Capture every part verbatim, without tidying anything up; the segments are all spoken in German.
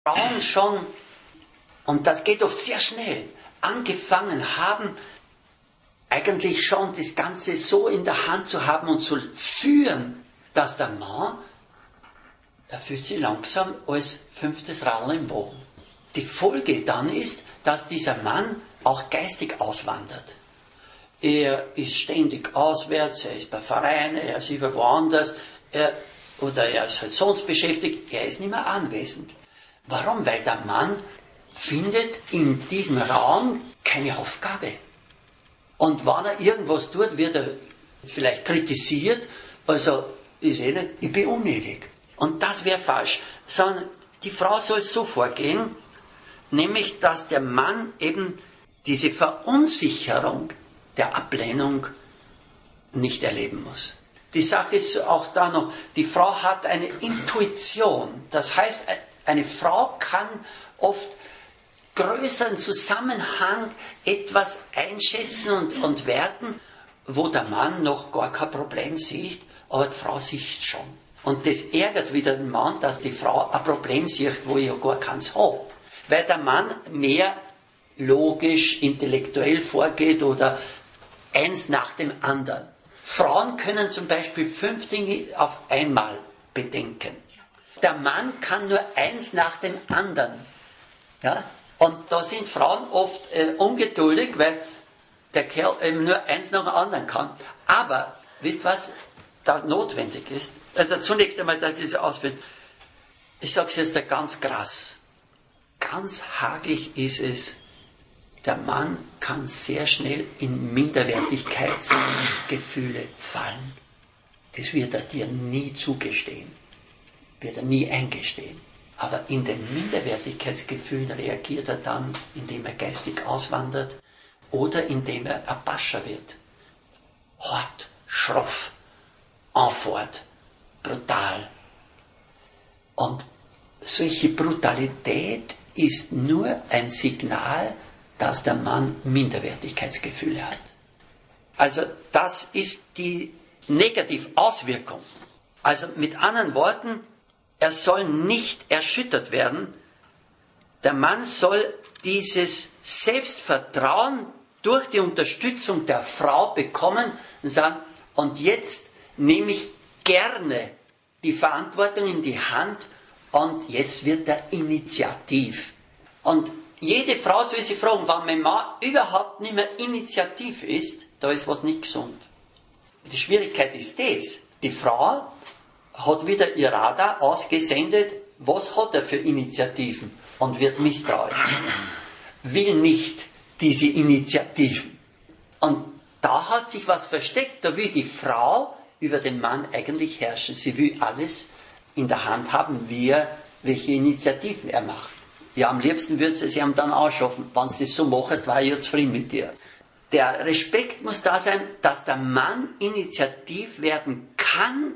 Frauen schon, und das geht oft sehr schnell, angefangen haben, eigentlich schon das Ganze so in der Hand zu haben und zu führen, dass der Mann, er fühlt sich langsam als fünftes Radl im Wagen. Die Folge dann ist, dass dieser Mann auch geistig auswandert. Er ist ständig auswärts, er ist bei Vereinen, er ist über woanders, er, oder er ist halt sonst beschäftigt, er ist nicht mehr anwesend. Warum? Weil der Mann findet in diesem Raum keine Aufgabe. Und wenn er irgendwas tut, wird er vielleicht kritisiert, also ist eh nicht, ich bin unnötig. Und das wäre falsch. Sondern die Frau soll so vorgehen, nämlich, dass der Mann eben diese Verunsicherung der Ablehnung nicht erleben muss. Die Sache ist auch da noch, die Frau hat eine Intuition. Das heißt, eine Frau kann oft größeren Zusammenhang etwas einschätzen und, und werten, wo der Mann noch gar kein Problem sieht, aber die Frau sieht schon. Und das ärgert wieder den Mann, dass die Frau ein Problem sieht, wo ich ja gar keins habe. Weil der Mann mehr logisch, intellektuell vorgeht oder eins nach dem anderen. Frauen können zum Beispiel fünf Dinge auf einmal bedenken. Der Mann kann nur eins nach dem anderen. Ja? Und da sind Frauen oft äh, ungeduldig, weil der Kerl eben nur eins nach dem anderen kann. Aber, wisst was da notwendig ist? Also zunächst einmal, dass ich das ausführe. Ich sage es jetzt da ganz krass. Ganz hagelig ist es, der Mann kann sehr schnell in Minderwertigkeitsgefühle fallen. Das wird er dir nie zugestehen. Wird er nie eingestehen. Aber in den Minderwertigkeitsgefühlen reagiert er dann, indem er geistig auswandert oder indem er ein Pascha wird. Hart, schroff, anfort, brutal. Und solche Brutalität ist nur ein Signal, dass der Mann Minderwertigkeitsgefühle hat. Also das ist die Negativauswirkung. Also mit anderen Worten, er soll nicht erschüttert werden. Der Mann soll dieses Selbstvertrauen durch die Unterstützung der Frau bekommen und sagen, und jetzt nehme ich gerne die Verantwortung in die Hand und jetzt wird er initiativ. Und jede Frau soll sich fragen, wenn mein Mann überhaupt nicht mehr initiativ ist, da ist was nicht gesund. Die Schwierigkeit ist das, die Frau hat wieder ihr Radar ausgesendet, was hat er für Initiativen und wird misstrauisch. Will nicht diese Initiativen. Und da hat sich was versteckt, da will die Frau über den Mann eigentlich herrschen. Sie will alles in der Hand haben, wie er, welche Initiativen er macht. Ja, am liebsten würde sie ihm dann ausschaffen, wenn du das so machst, war ich ja zufrieden mit dir. Der Respekt muss da sein, dass der Mann initiativ werden kann,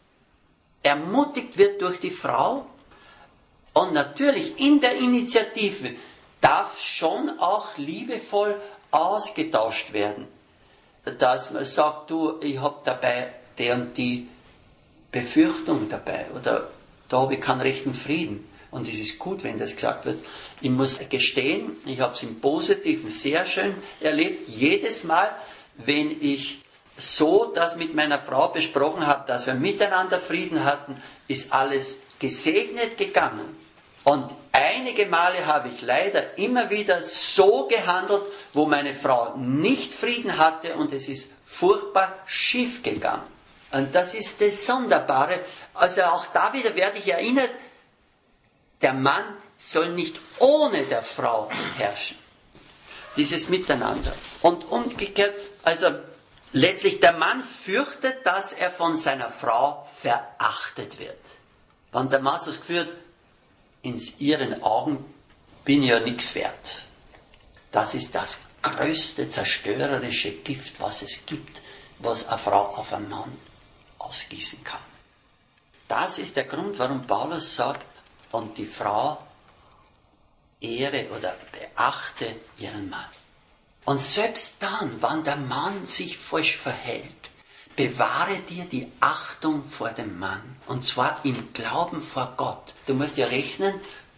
ermutigt wird durch die Frau und natürlich in der Initiative darf schon auch liebevoll ausgetauscht werden. Dass man sagt, du, ich habe dabei der und die Befürchtung dabei oder da habe ich keinen rechten Frieden. Und es ist gut, wenn das gesagt wird. Ich muss gestehen, ich habe es im Positiven sehr schön erlebt. Jedes Mal, wenn ich so das mit meiner Frau besprochen habe, dass wir miteinander Frieden hatten, ist alles gesegnet gegangen. Und einige Male habe ich leider immer wieder so gehandelt, wo meine Frau nicht Frieden hatte und es ist furchtbar schief gegangen. Und das ist das Sonderbare. Also auch da wieder werde ich erinnert, der Mann soll nicht ohne der Frau herrschen. Dieses Miteinander. Und umgekehrt, also letztlich der Mann fürchtet, dass er von seiner Frau verachtet wird. Wenn der Mann so das Gefühl hat, in ihren Augen bin ich ja nichts wert. Das ist das größte zerstörerische Gift, was es gibt, was eine Frau auf einen Mann ausgießen kann. Das ist der Grund, warum Paulus sagt, und die Frau ehre oder beachte ihren Mann. Und selbst dann, wenn der Mann sich falsch verhält, bewahre dir die Achtung vor dem Mann. Und zwar im Glauben vor Gott. Du musst ja rechnen,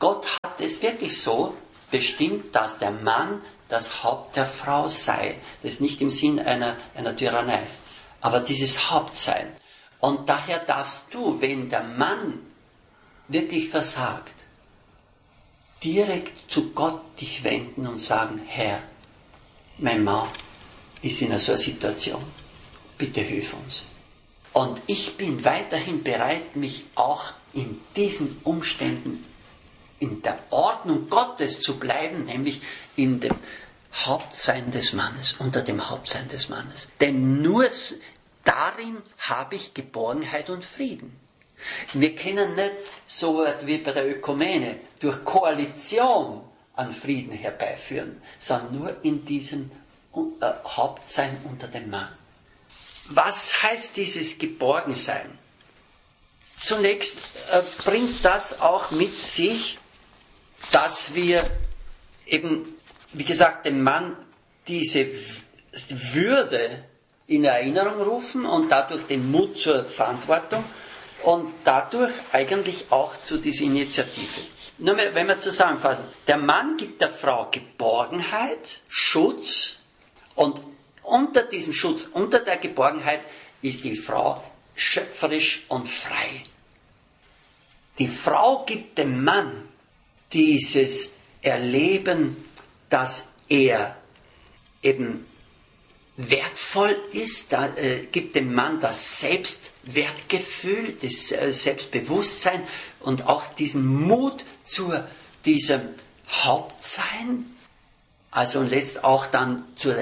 Gott hat es wirklich so bestimmt, dass der Mann das Haupt der Frau sei. Das ist nicht im Sinn einer, einer Tyrannei, aber dieses Hauptsein. Und daher darfst du, wenn der Mann wirklich versagt, direkt zu Gott dich wenden und sagen, Herr, mein Mann ist in so einer Situation, bitte hilf uns. Und ich bin weiterhin bereit, mich auch in diesen Umständen in der Ordnung Gottes zu bleiben, nämlich in dem Hauptsein des Mannes, unter dem Hauptsein des Mannes. Denn nur darin habe ich Geborgenheit und Frieden. Wir können nicht so wie bei der Ökumene durch Koalition an Frieden herbeiführen, sondern nur in diesem äh, Hauptsein unter dem Mann. Was heißt dieses Geborgensein? Zunächst äh, bringt das auch mit sich, dass wir eben, wie gesagt, dem Mann diese Würde in Erinnerung rufen und dadurch den Mut zur Verantwortung und dadurch eigentlich auch zu dieser Initiative. Nur wenn wir zusammenfassen, der Mann gibt der Frau Geborgenheit, Schutz und unter diesem Schutz, unter der Geborgenheit ist die Frau schöpferisch und frei. Die Frau gibt dem Mann dieses Erleben, dass er eben wertvoll ist, da, äh, gibt dem Mann das Selbstwertgefühl, das äh, Selbstbewusstsein und auch diesen Mut zu diesem Hauptsein, also und letzt auch dann zur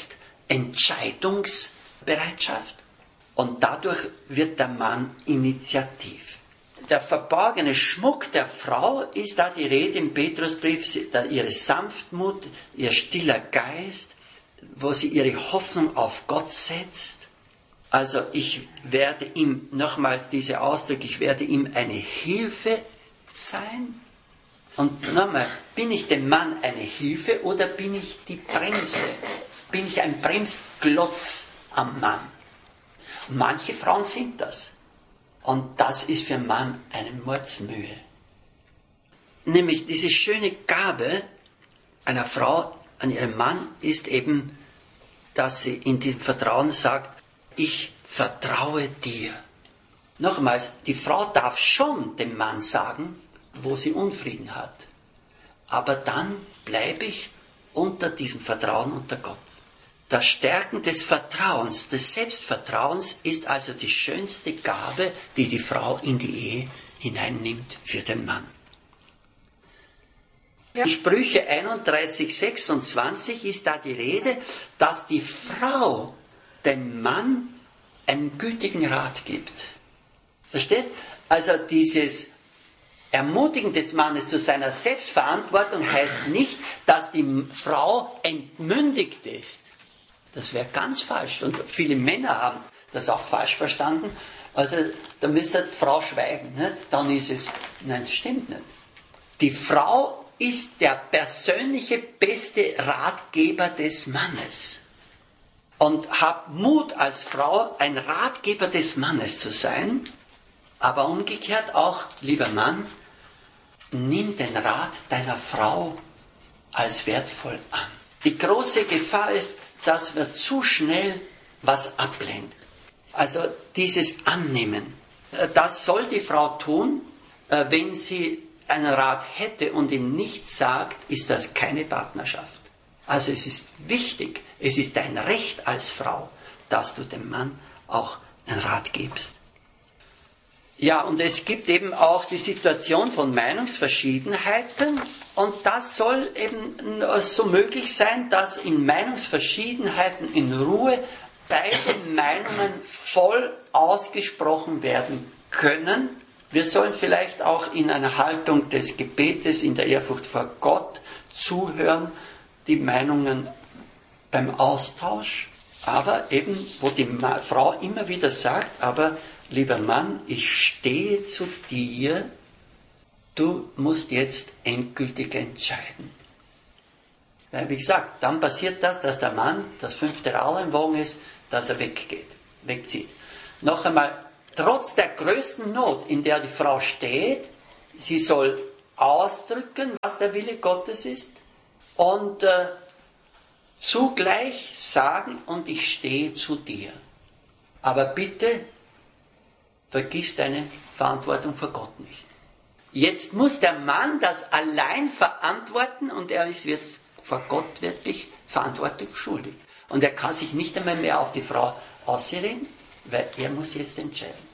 Letztentscheidungsbereitschaft. Und dadurch wird der Mann initiativ. Der verborgene Schmuck der Frau ist da die Rede im Petrusbrief, ihre Sanftmut, ihr stiller Geist, wo sie ihre Hoffnung auf Gott setzt. Also ich werde ihm, nochmals diese Ausdrücke, ich werde ihm eine Hilfe sein. Und nochmal, bin ich dem Mann eine Hilfe oder bin ich die Bremse? Bin ich ein Bremsklotz am Mann? Manche Frauen sind das. Und das ist für einen Mann eine Mordsmühe. Nämlich diese schöne Gabe einer Frau an ihren Mann ist eben, dass sie in diesem Vertrauen sagt, ich vertraue dir. Nochmals, die Frau darf schon dem Mann sagen, wo sie Unfrieden hat. Aber dann bleibe ich unter diesem Vertrauen unter Gott. Das Stärken des Vertrauens, des Selbstvertrauens ist also die schönste Gabe, die die Frau in die Ehe hineinnimmt für den Mann. Ja. In Sprüche einunddreißig, sechsundzwanzig ist da die Rede, dass die Frau dem Mann einen gütigen Rat gibt. Versteht? Also dieses Ermutigen des Mannes zu seiner Selbstverantwortung heißt nicht, dass die Frau entmündigt ist. Das wäre ganz falsch. Und viele Männer haben das auch falsch verstanden. Also da müsste die Frau schweigen. Nicht? Dann ist es, nein, das stimmt nicht. Die Frau ist der persönliche beste Ratgeber des Mannes. Und hab Mut als Frau, ein Ratgeber des Mannes zu sein. Aber umgekehrt auch, lieber Mann, nimm den Rat deiner Frau als wertvoll an. Die große Gefahr ist, dass wir zu schnell was ablehnen. Also dieses Annehmen. Das soll die Frau tun, wenn sie einen Rat hätte und ihn nicht sagt, ist das keine Partnerschaft. Also es ist wichtig, es ist dein Recht als Frau, dass du dem Mann auch einen Rat gibst. Ja, und es gibt eben auch die Situation von Meinungsverschiedenheiten und das soll eben so möglich sein, dass in Meinungsverschiedenheiten in Ruhe beide Meinungen voll ausgesprochen werden können. Wir sollen vielleicht auch in einer Haltung des Gebetes, in der Ehrfurcht vor Gott zuhören, die Meinungen beim Austausch, aber eben, wo die Frau immer wieder sagt, aber lieber Mann, ich stehe zu dir, du musst jetzt endgültig entscheiden. Weil, wie gesagt, dann passiert das, dass der Mann das fünfte Rad im Wagen ist, dass er weggeht, wegzieht. Noch einmal, trotz der größten Not, in der die Frau steht, sie soll ausdrücken, was der Wille Gottes ist und äh, zugleich sagen, und ich stehe zu dir. Aber bitte vergiss deine Verantwortung vor Gott nicht. Jetzt muss der Mann das allein verantworten und er ist jetzt vor Gott wirklich Verantwortung schuldig. Und er kann sich nicht einmal mehr auf die Frau ausreden, weil er muss jetzt entscheiden.